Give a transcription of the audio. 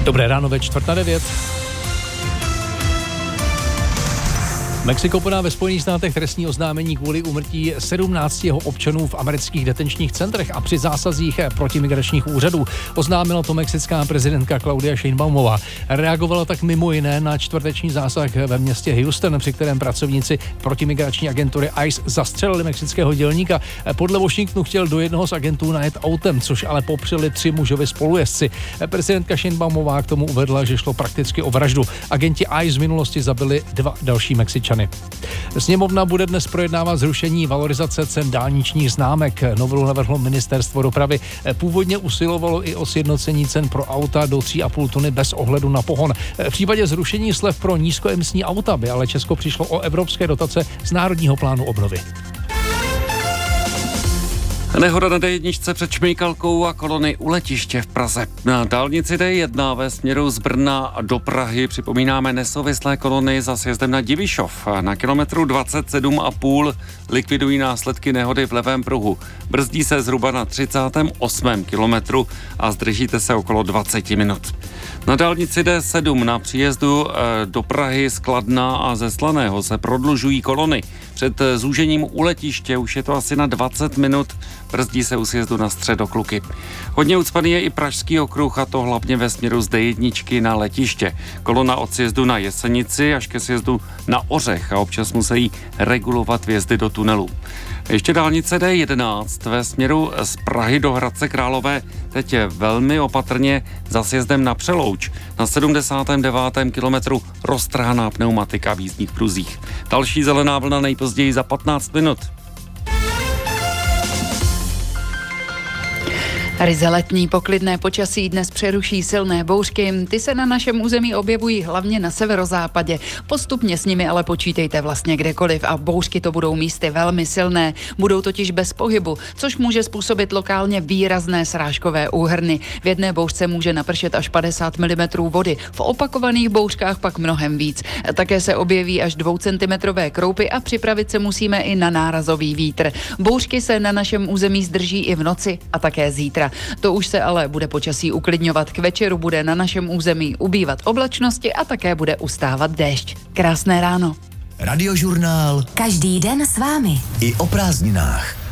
Dobré ráno ve 8:45. Mexiko podá ve Spojených státech trestní oznámení kvůli úmrtí 17 jeho občanů v amerických detenčních centrech a při zásazích protimigračních úřadů. Oznámila to mexická prezidentka Claudia Sheinbaumová. Reagovala tak mimo jiné na čtvrteční zásah ve městě Houston, při kterém pracovníci protimigrační agentury ICE zastřelili mexického dělníka. Podle Washingtonu chtěl do jednoho z agentů najet autem, což ale popřeli 3 mužovi spolujezdci. Prezidentka Sheinbaumová k tomu uvedla, že šlo prakticky o vraždu. Agenti ICE v minulosti zabili 2 další Mexičany. Sněmovna bude dnes projednávat zrušení valorizace cen dálničních známek. Novelu navrhlo ministerstvo dopravy. Původně usilovalo i o sjednocení cen pro auta do 3,5 tuny bez ohledu na pohon. V případě zrušení slev pro nízkoemisní auta by ale Česko přišlo o evropské dotace z Národního plánu obnovy. Nehoda na D1 před Šmejkalkou a kolony u letiště v Praze. Na dálnici D1 ve směru z Brna do Prahy připomínáme nesouvislé kolony za sjezdem na Divišov. Na kilometru 27,5 likvidují následky nehody v levém pruhu. Brzdí se zhruba na 38. kilometru a zdržíte se okolo 20 minut. Na dálnici D7 na příjezdu do Prahy z Kladna a ze Slaného se prodlužují kolony. Před zúžením u letiště už je to asi na 20 minut, brzdí se u sjezdu na Středokluky. Hodně ucpaný je i Pražský okruh, a to hlavně ve směru z D1 na letiště. Kolona od sjezdu na Jesenici až ke sjezdu na Ořech a občas musí regulovat vjezdy do tunelů. Ještě dálnice D11 ve směru z Prahy do Hradce Králové teď je velmi opatrně za sjezdem na Přelouč. Na 79. kilometru roztrhaná pneumatika v jízdních pruzích. Další zelená vlna nejpozději za 15 minut. Ryze letní poklidné počasí dnes přeruší silné bouřky. Ty se na našem území objevují hlavně na severozápadě. Postupně s nimi ale počítejte vlastně kdekoliv a bouřky to budou místy velmi silné. Budou totiž bez pohybu, což může způsobit lokálně výrazné srážkové úhrny. V jedné bouřce může napršet až 50 mm vody, v opakovaných bouřkách pak mnohem víc. Také se objeví až 2 centimetrové kroupy a připravit se musíme i na nárazový vítr. Bouřky se na našem území zdrží i v noci a také zítra. To už se ale bude počasí uklidňovat. K večeru bude na našem území ubývat oblačnosti a také bude ustávat déšť. Krásné ráno. Radiožurnál. Každý den s vámi. I o prázdninách.